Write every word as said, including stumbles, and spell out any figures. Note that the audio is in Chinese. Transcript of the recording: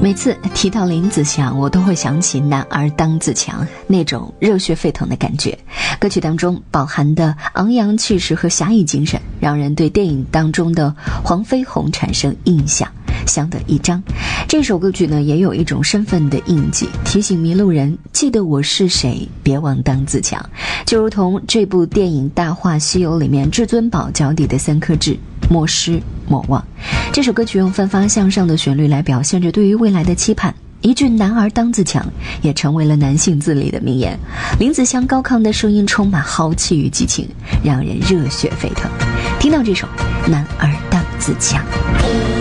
每次提到林子祥，我都会想起男儿当自强那种热血沸腾的感觉。歌曲当中饱含的昂扬气势和侠义精神，让人对电影当中的黄飞鸿产生印象，相得益彰。这首歌曲呢，也有一种身份的印记，提醒迷路人记得我是谁，别忘当自强。就如同这部电影《大话西游》里面至尊宝脚底的三颗痣，莫失莫忘。这首歌曲用奋发向上的旋律来表现着对于未来的期盼，一句男儿当自强也成为了男性字里的名言。林子祥高亢的声音充满豪气与激情，让人热血沸腾。听到这首男儿当自强。